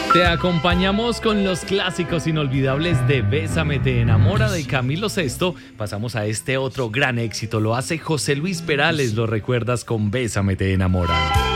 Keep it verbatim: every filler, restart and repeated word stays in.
Te acompañamos con los clásicos inolvidables de Bésame te enamora de Camilo Sesto. Pasamos a este otro gran éxito, lo hace José Luis Perales, lo recuerdas con Bésame te enamora.